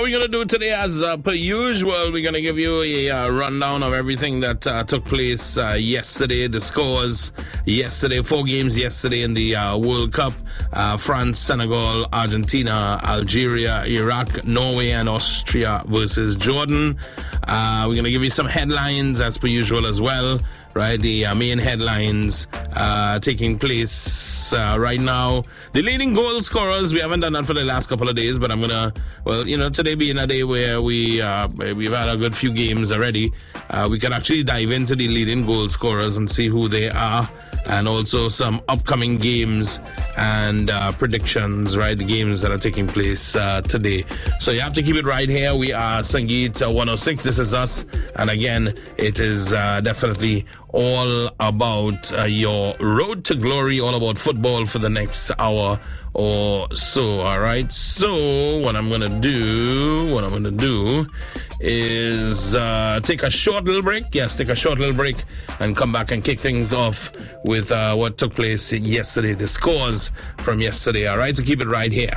we're going to do today, as per usual, we're going to give you a rundown of everything that took place yesterday, the scores yesterday, 4 games yesterday in the World Cup, France, Senegal, Argentina, Algeria, Iraq, Norway, and Austria versus Jordan. We're going to give you some headlines, as per usual as well, right? The main headlines taking place right now. The leading goal scorers, we haven't done that for the last couple of days, but I'm gonna, today being a day where we've had a good few games already, we can actually dive into the leading goal scorers and see who they are, and also some upcoming games and predictions, right? The games that are taking place today. So you have to keep it right here. We are Sangeet 106. This is us, and again, it is definitely all about your road to glory, all about football for the next hour or so. All right. So what I'm gonna do is take a short little break. Yes, take a short little break and come back and kick things off with what took place yesterday, the scores from yesterday. All right. So keep it right here.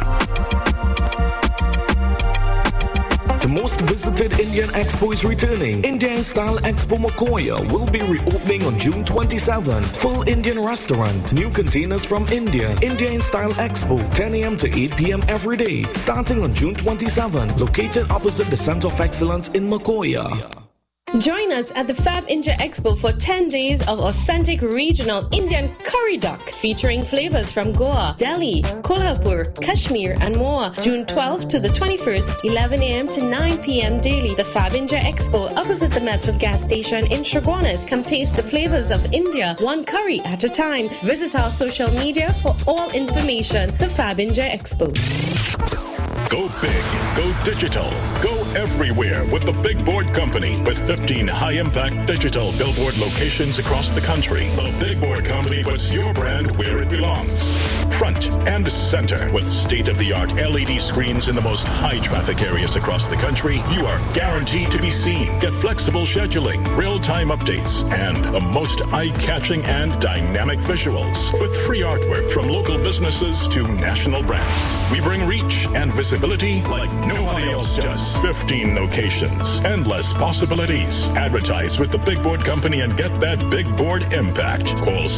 The most visited Indian Expo is returning. Indian Style Expo Makoya will be reopening on June 27. Full Indian restaurant, new containers from India. Indian Style Expo, 10 a.m. to 8 p.m. every day. Starting on June 27. Located opposite the Center of Excellence in Makoya. Join us at the Fab India Expo for 10 days of authentic regional Indian curry duck featuring flavors from Goa, Delhi, Kolhapur, Kashmir, and more. June 12th to the 21st, 11 a.m. to 9 p.m. daily. The Fab India Expo opposite the Medford gas station in Shergones. Come taste the flavors of India, one curry at a time. Visit our social media for all information. The Fab India Expo. Go big, go digital, go everywhere with the Big Board Company. With 15 high-impact digital billboard locations across the country, the Big Board Company puts your brand where it belongs. Front and center with state-of-the-art LED screens in the most high-traffic areas across the country, you are guaranteed to be seen. Get flexible scheduling, real-time updates, and the most eye-catching and dynamic visuals. With free artwork from local businesses to national brands. We bring reach and visibility like nobody else does. 15 locations, endless possibilities. Advertise with the Big Board Company and get that big board impact. Call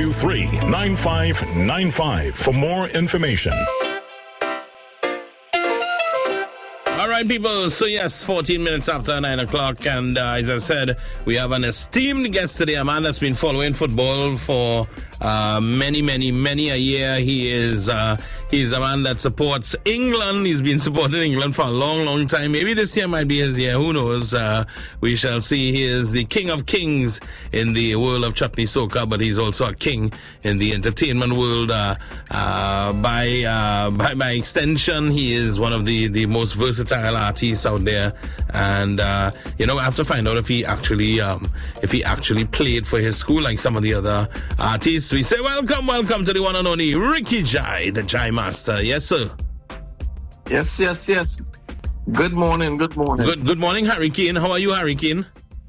723-9595 for more information. All right, people. So yes, 14 minutes after 9 o'clock, and as I said, we have an esteemed guest today, a man that's been following football for many a year. He's a man that supports England. He's been supporting England for a long time. Maybe this year might be his year. Who knows? We shall see. He is the king of kings in the world of chutney soca, but he's also a king in the entertainment world. By extension, he is one of the most versatile artists out there. And I have to find out if he actually played for his school like some of the other artists. We say welcome to the one and only Ricky Jai, the Jai Master. Yes, sir. Yes. Good morning. Good morning, Harry Kane. How are you, Harry Kane?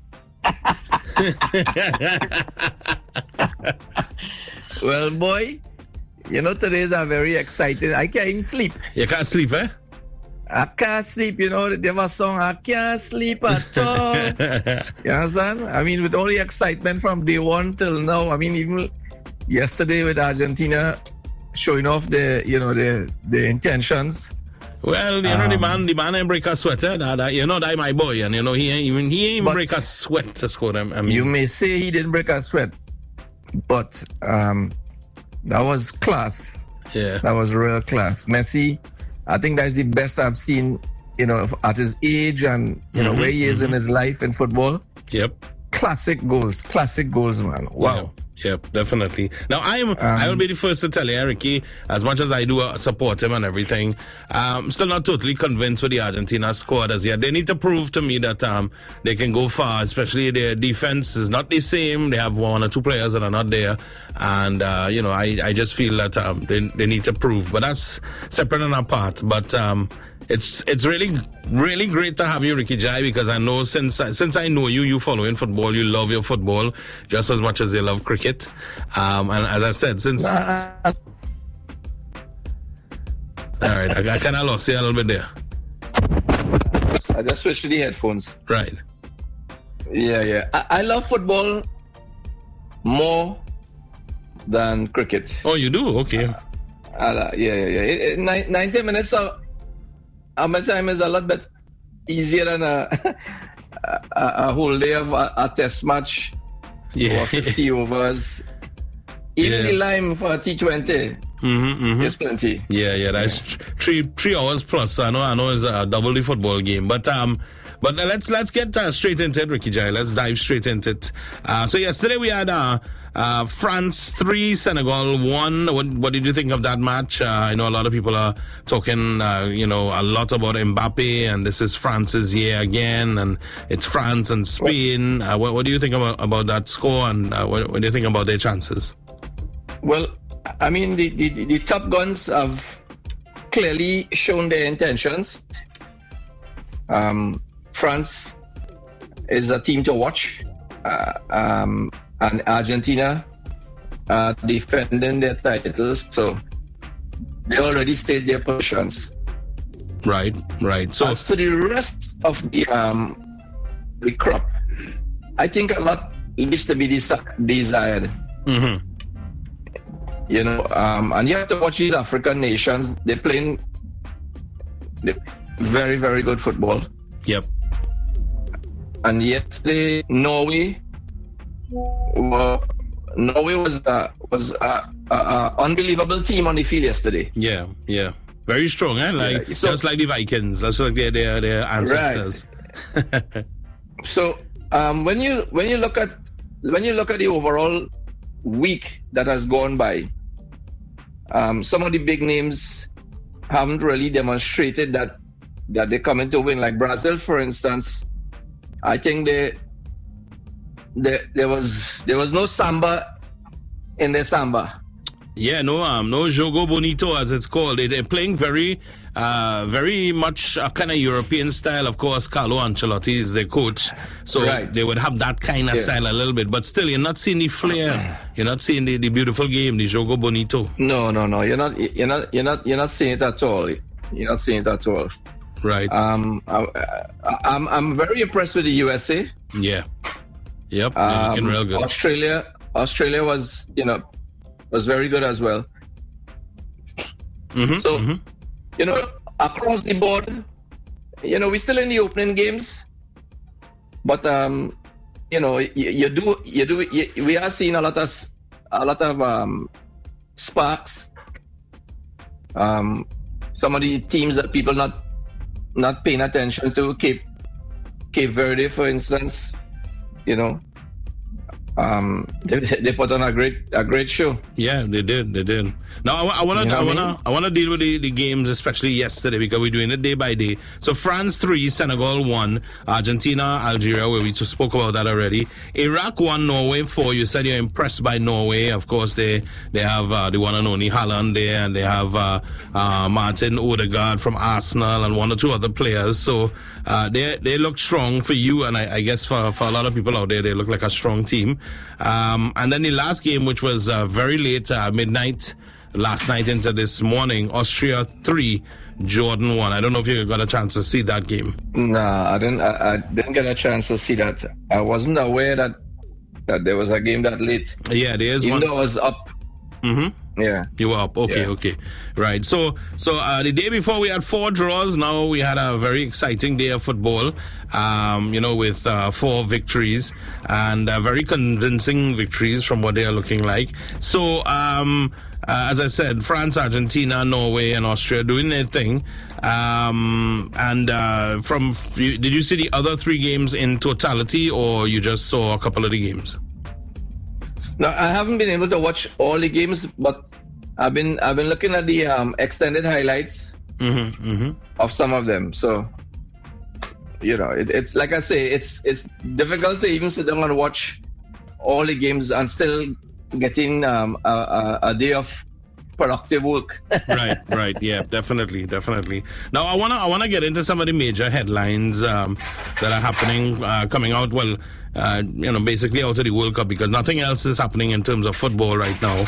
Well, boy, today's a very exciting. I can't even sleep. You can't sleep, eh? I can't sleep, they have a song, I can't sleep at all. You understand? I mean, with all the excitement from day one till now, I mean, even yesterday with Argentina showing off the intentions. Well, the man ain't break a sweat, eh? That my boy, and he ain't even break a sweat to score them. I mean, you may say he didn't break a sweat, but that was class. Yeah. That was real class. Messi, I think that's the best I've seen, at his age and, where he is in his life in football. Yep. Classic goals, man. Wow. Yep, definitely. Now, I will be the first to tell you, Ricky, as much as I do support him and everything, I'm still not totally convinced with the Argentina squad as yet. They need to prove to me that they can go far, especially their defense is not the same. They have 1 or 2 players that are not there. And, I just feel that they need to prove. But that's separate and apart. But it's really great to have you, Ricky Jai, because I know since I know you following football, you love your football just as much as you love cricket. And as I said, since all right, I kind of lost you a little bit there. I just switched to the headphones. Right. Yeah. I love football more than cricket. Oh, you do? Okay. Yeah. 90 minutes of my time is a lot bit easier than a whole day of a test match or 50 overs. Even the lime for a T20 is plenty. Yeah. That's 3 hours plus. I know it's a double the football game, but let's get straight into it, Ricky Jai. Let's dive straight into it. So yesterday we had France 3, Senegal 1. What did you think of that match? I know a lot of people are talking, a lot about Mbappe, and this is France's year again, and it's France and Spain. What do you think about that score, and what do you think about their chances? Well, I mean, the top guns have clearly shown their intentions. France is a team to watch, and Argentina defending their titles, so they already stayed their positions. Right. So as for the rest of the crop, I think a lot needs to be desired. Mm-hmm. And you have to watch these African nations. They're playing very, very good football. Yep. And yet, Norway was an unbelievable team on the field yesterday. Yeah. Very strong, eh? Just like the Vikings, just like their ancestors. Right. So when you look at the overall week that has gone by, some of the big names haven't really demonstrated that they're coming to win. Like Brazil, for instance, I think there was no samba in their samba. Yeah, no jogo bonito as it's called. They're playing very much a kind of European style. Of course, Carlo Ancelotti is their coach, so they would have that kind of style a little bit. But still, you're not seeing the flair. You're not seeing the beautiful game, the jogo bonito. No. You're not seeing it at all. You're not seeing it at all. Right. I'm very impressed with the USA. Yeah. Yep. They're looking real good. Australia was very good as well. Mm-hmm, so, across the board, we're still in the opening games, but we are seeing a lot of sparks. Some of the teams that people not paying attention to, Cape Verde, for instance, they put on a great show. Yeah, they did. Now I wanna deal with the games, especially yesterday, because we're doing it day by day. So France 3, Senegal 1, Argentina, Algeria, where we just spoke about that already. Iraq 1, Norway 4. You said you're impressed by Norway. Of course, they have the one and only Haaland there, and they have Martin Odegaard from Arsenal and one or two other players. So they look strong for you, and I guess for a lot of people out there, they look like a strong team. And then the last game, which was very late, midnight, last night into this morning, Austria 3, Jordan 1. I don't know if you got a chance to see that game. No, I didn't get a chance to see that. I wasn't aware that there was a game that late. Yeah, there is one. Even though I was up. Mm-hmm. Yeah. You were up. Okay. Right. So the day before we had 4 draws. Now we had a very exciting day of football, with 4 victories and very convincing victories from what they are looking like. So, as I said, France, Argentina, Norway, and Austria doing their thing. Did you see the other 3 games in totality, or you just saw a couple of the games? No, I haven't been able to watch all the games, but I've been looking at the extended highlights of some of them. So, it's like I say, it's difficult to even sit down and watch all the games and still getting a day of productive work. Right. Yeah, definitely. Now, I wanna get into some of the major headlines that are happening, coming out. Well, basically out of the World Cup because nothing else is happening in terms of football right now.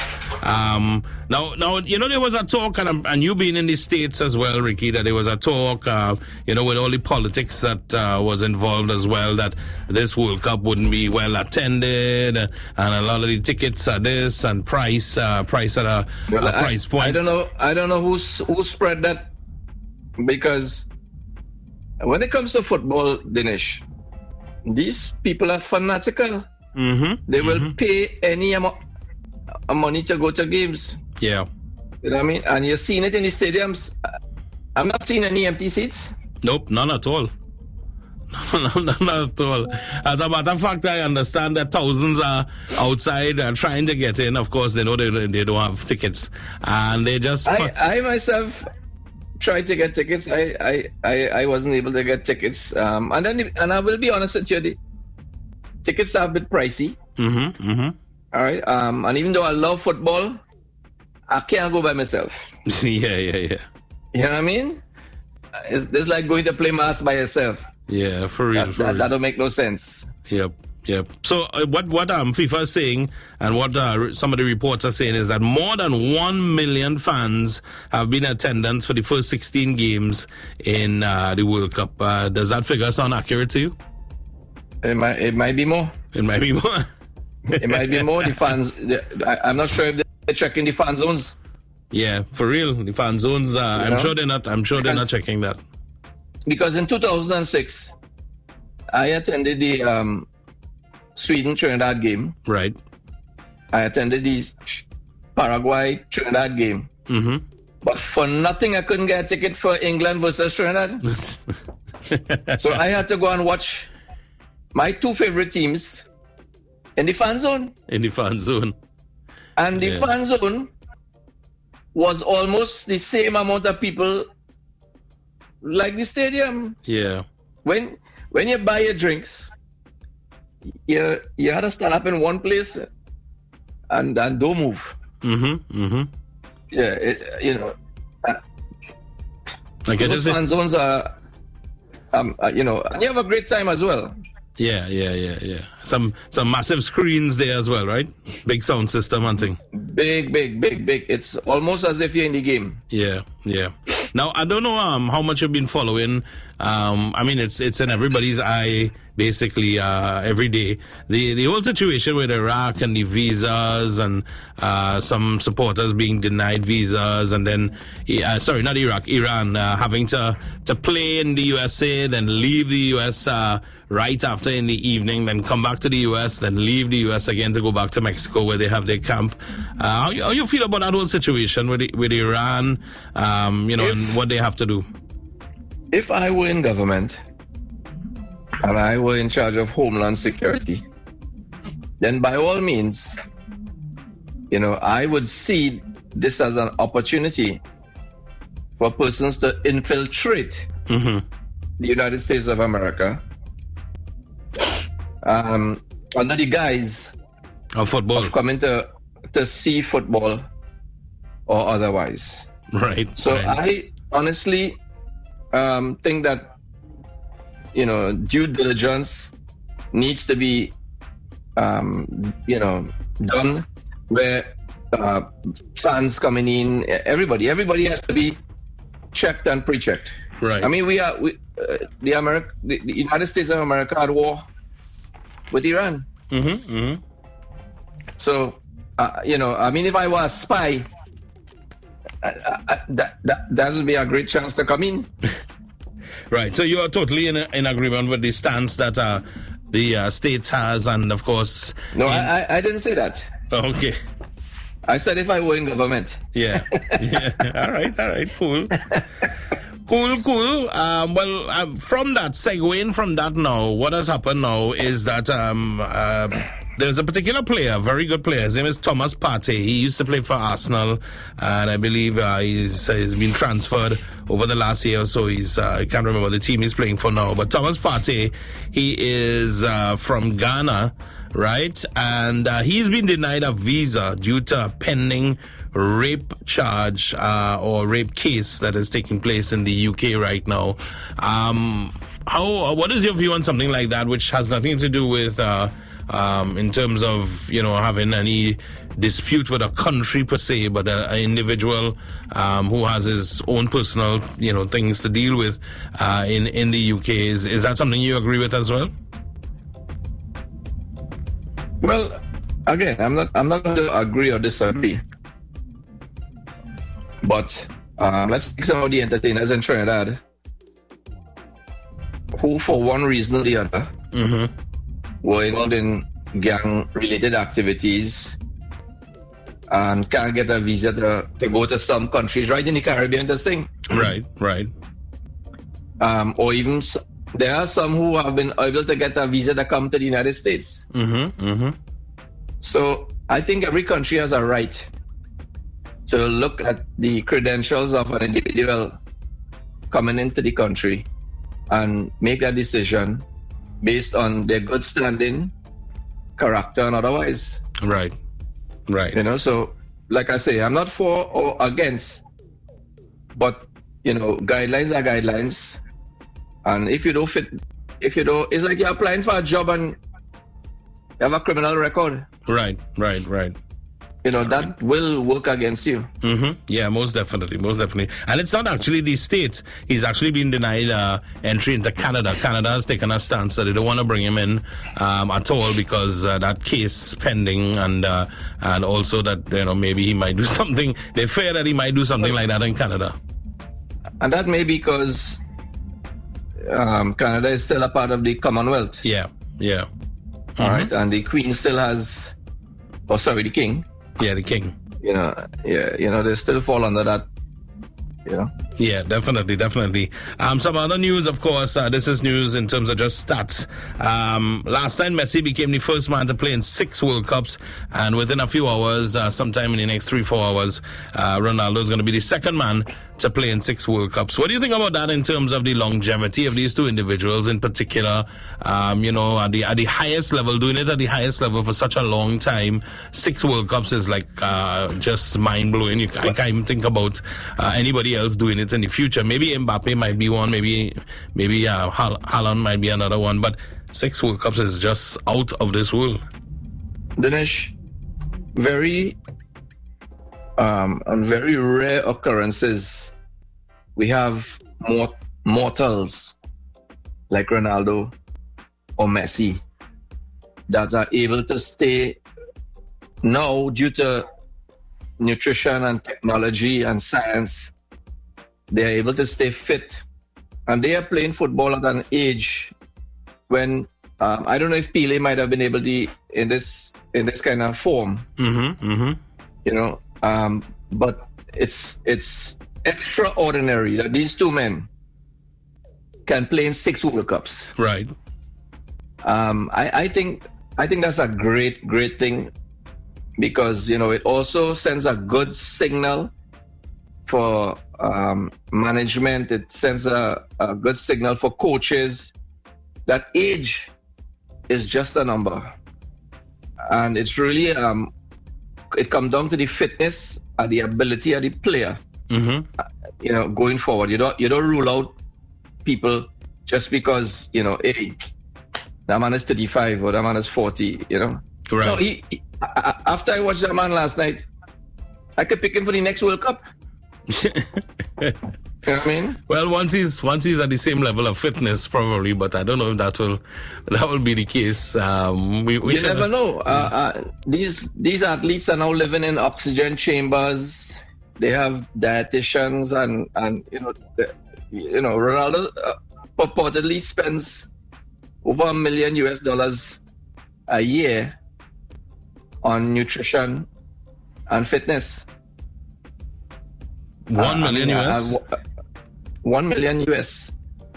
Now, there was a talk, and you being in the States as well, Ricky, that there was a talk, with all the politics that was involved as well, that this World Cup wouldn't be well attended, and a lot of the tickets are this, and price at a price point. I don't know who spread that, because when it comes to football, Dinesh, these people are fanatical. They will pay any amount of money to go to games. Yeah. You know what I mean? And you're seeing it in the stadiums. I'm not seeing any empty seats. Nope, none at all. None at all. As a matter of fact, I understand that thousands are outside trying to get in. Of course, they know they don't have tickets. And they just... I myself tried to get tickets. I wasn't able to get tickets. And I will be honest with you, the tickets are a bit pricey. All right. And even though I love football, I can't go by myself. Yeah. You know what I mean? It's like going to play mass by yourself. Yeah, for real. That don't make no sense. Yep. So what FIFA is saying, and what some of the reports are saying, is that more than 1 million fans have been in attendance for the first 16 games in the World Cup. Does that figure sound accurate to you? It might be more. It might be more. It might be more. The fans, I'm not sure if they're checking the fan zones. Yeah, for real. The fan zones, I'm sure they're not checking that. Because in 2006, I attended the Sweden-Trinidad game. Right. I attended the Paraguay-Trinidad game. But for nothing, I couldn't get a ticket for England versus Trinidad. So I had to go and watch my two favorite teams in the fan zone. In the fan zone. And the fan zone was almost the same amount of people like the stadium. Yeah. When you buy your drinks, you had to stand up in one place and don't move. Yeah, like those fan zones are, and you have a great time as well. Yeah. Some massive screens there as well, right? Big sound system and thing. Big. It's almost as if you're in the game. Yeah. Now, I don't know how much you've been following. I mean, it's in everybody's eye, basically, every day. The whole situation with Iraq and the visas and some supporters being denied visas, and then, sorry, not Iraq, Iran, having to play in the USA, then leave the US right after in the evening, then come back to the US, then leave the US again to go back to Mexico where they have their camp. How you feel about that whole situation with Iran, and what they have to do? If I were in government and I were in charge of Homeland Security, then by all means, I would see this as an opportunity for persons to infiltrate the United States of America under the guise of football, of coming to see football or otherwise. Right. So I honestly think that due diligence needs to be done, where fans coming in, everybody has to be checked and pre-checked. Right. I mean, the United States of America at war with Iran. So I mean, if I were a spy, that would be a great chance to come in. Right. So you are totally in agreement with the stance that the States has, and of course... No, I didn't say that. Okay. I said if I were in government. Yeah. All right. Cool. Cool. From that, segueing from that now, what has happened now is that there's a particular player, very good player. His name is Thomas Partey. He used to play for Arsenal, and I believe he's been transferred over the last year or so. I can't remember the team he's playing for now. But Thomas Partey, he is from Ghana, right? And he's been denied a visa due to a pending rape charge or rape case that is taking place in the UK right now. What is your view on something like that, which has nothing to do with in terms of having any dispute with a country per se, but an individual who has his own personal things to deal with in the UK? Is that something you agree with as well? Well, again, I'm not going to agree or disagree, but let's take some of the entertainers in Trinidad who, for one reason or the other, were involved in gang-related activities and can't get a visa to go to some countries right in the Caribbean to sing. Right. Or even there are some who have been able to get a visa to come to the United States. So I think every country has a right to look at the credentials of an individual coming into the country and make a decision based on their good standing, character, and otherwise. Right. So like I say, I'm not for or against, but guidelines are guidelines. And if you don't fit, it's like you're applying for a job and you have a criminal record. Right. That will work against you. Yeah, most definitely. And it's not actually the States. He's actually been denied entry into Canada. Canada has taken a stance that they don't want to bring him in at all because that case pending, and also that maybe he might do something. They fear that he might do something like that in Canada. And that may be because Canada is still a part of the Commonwealth. Yeah. All right, and the Queen still has, the King. Yeah, the King. They still fall under that. Yeah, definitely. Some other news, of course. This is news in terms of just stats. Last time, Messi became the first man to play in 6 World Cups, and within a few hours, sometime in the next 3-4 hours, Ronaldo is going to be the second man to play in 6 World Cups. What do you think about that in terms of the longevity of these two individuals in particular? At the highest level, doing it at the highest level for such a long time. 6 World Cups is like just mind-blowing. I can't even think about anybody else doing it in the future. Maybe Mbappe might be one, maybe Haaland might be another one, but 6 World Cups is just out of this world. Dinesh, on very rare occurrences, we have mortals like Ronaldo or Messi that are able to stay now due to nutrition and technology and science. They are able to stay fit, and they are playing football at an age when I don't know if Pele might have been able to in this kind of form. But it's extraordinary that these two men can play in 6 World Cups. Right. I think that's a great thing, because it also sends a good signal for management. It sends a good signal for coaches that age is just a number, and it's really it comes down to the fitness and the ability of the player. Going forward, you don't rule out people just because hey, that man is 35 or that man is 40. Right. No, after I watched that man last night, I could pick him for the next World Cup. You know what I mean? Well, once he's at the same level of fitness, probably, but I don't know if that will be the case. You never know. These athletes are now living in oxygen chambers. They have dietitians, and Ronaldo purportedly spends over $1 million a year on nutrition and fitness. 1 million US? 1 million US.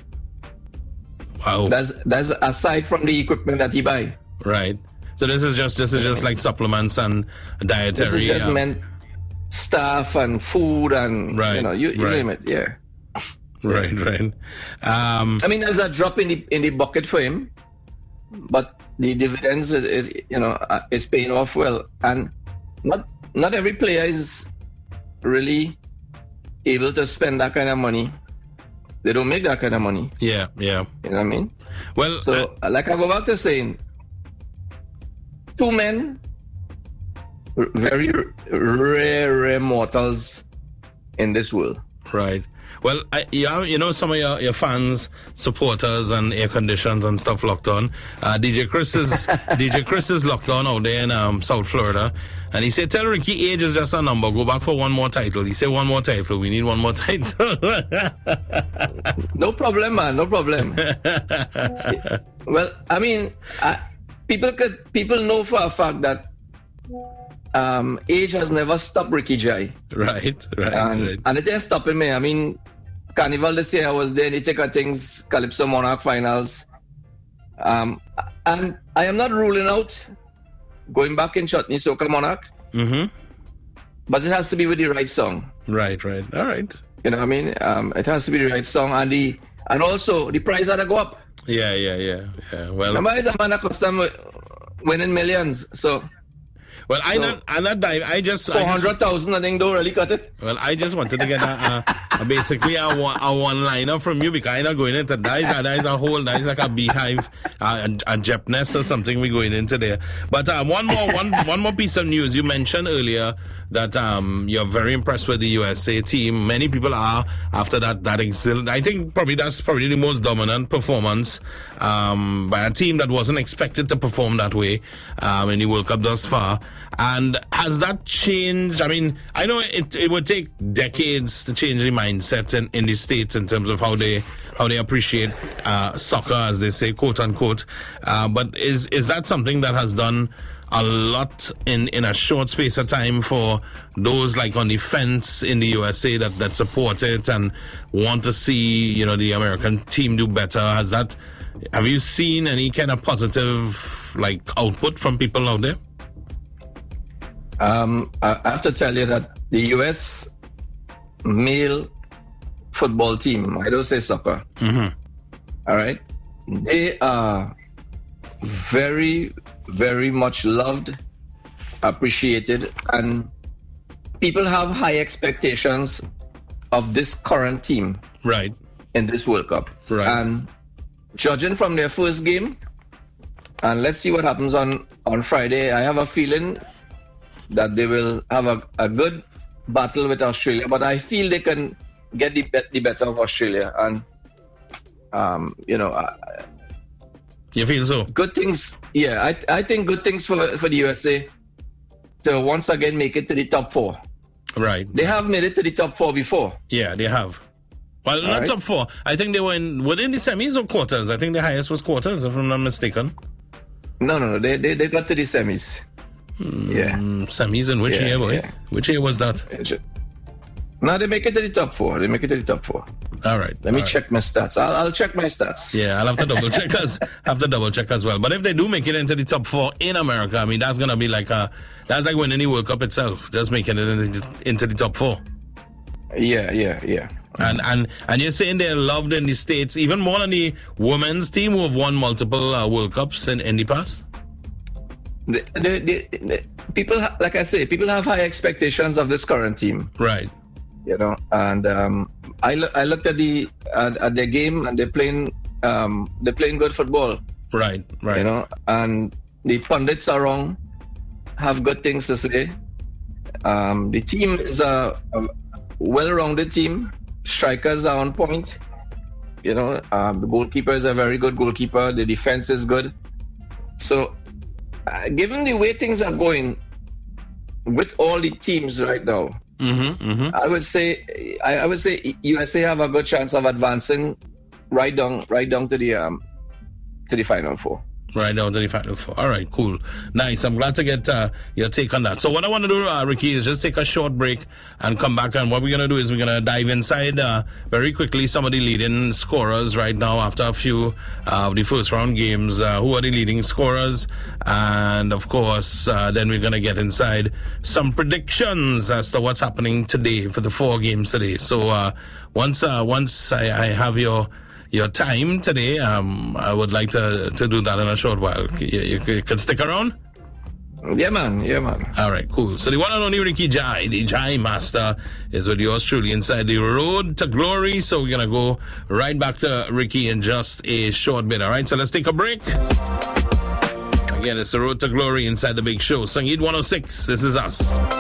Wow. That's aside from the equipment that he buy. Right. So this is just like supplements and dietary. This is just meant staff and food and you name it. Yeah. Right. I mean, there's a drop in the bucket for him, but the dividends is paying off well, and not every player is really able to spend that kind of money They don't make that kind of money. Yeah. You know what I mean? Well, So, like I go back to saying, two men, very rare mortals in this world. right. Well, you know, some of your fans, supporters, and air conditions and stuff locked on. DJ Chris is locked on out there in South Florida, and he said, "Tell Ricky, age is just a number. Go back for one more title." He said, "One more title. We need one more title." No problem, man. No problem. Well, I mean, people know for a fact that age has never stopped Ricky Jai. Right. And it ain't stopping me. I mean, Carnival this year I was there in Ithaca Things, Calypso Monarch finals. And I am not ruling out going back in Chutney Soca Monarch. Mm-hmm. But it has to be with the right song. Right. All right. You know what I mean? It has to be the right song, and also the price had to go up. Yeah. Well, Remember, it's a man accustomed winning millions, so. Well, I'm not dive. I just 400,000, I think, don't really cut it. Well, I just wanted to get basically a one-liner from you, because I'm not going into that. That is like a beehive, a Jep nest or something we're going into there. But one more piece of news. You mentioned earlier that you're very impressed with the USA team. Many people are after that excellent. I think that's the most dominant performance by a team that wasn't expected to perform that way in the World Cup thus far. And has that changed? I mean, I know it would take decades to change the mindset in the States in terms of how they appreciate soccer, as they say, quote unquote. But is that something that has done a lot in a short space of time for those like on the fence in the USA that support it and want to see, you know, the American team do better? Have you seen any kind of positive like output from people out there? I have to tell you that the US male football team, I don't say soccer, all right, they are very, very much loved, appreciated, and people have high expectations of this current team right in this World Cup. Right. And judging from their first game, and let's see what happens on Friday, I have a feeling that they will have a good battle with Australia, but I feel they can get the better of Australia. And, you feel so? Good things, yeah. I think good things for the USA to once again make it to the top four. Right. They have made it to the top four before. Yeah, they have. Well, not top four. I think they were in the semis or quarters. I think the highest was quarters, if I'm not mistaken. No. They got to the semis. Yeah. Semis in which year, boy? Yeah. Which year was that? No, they make it to the top four. All right. Let me check my stats. I'll check my stats. Yeah, I'll have to double check as well. But if they do make it into the top four in America, I mean, that's gonna be that's like winning the World Cup itself. Just making it into the top four. Yeah. And you're saying they're loved in the States even more than the women's team who have won multiple World Cups in the past? The people, like I say, people have high expectations of this current team. Right. You know, and I looked at their game, and they're playing good football. Right. You know, and the pundits are wrong, have good things to say. The team is a well-rounded team. Strikers are on point. You know, the goalkeeper is a very good goalkeeper. The defense is good. So, given the way things are going with all the teams right now, I would say USA have a good chance of advancing right down to the Final Four. Right down to the Final Four. All right, cool. Nice. I'm glad to get your take on that. So what I want to do, Ricky, is just take a short break and come back. And what we're going to do is we're going to dive inside very quickly some of the leading scorers right now after a few of the first round games. Who are the leading scorers? And, of course, then we're going to get inside some predictions as to what's happening today for the 4 games today. So once I have your time today, I would like to do that in a short while. You could stick around? Yeah, man. Yeah, man. All right, cool. So the one and only Ricky Jai, the Jai Master, is with yours truly inside the Road to Glory. So we're going to go right back to Ricky in just a short bit. All right, so let's take a break. Again, it's the Road to Glory inside the big show. Sangeet 106, this is us.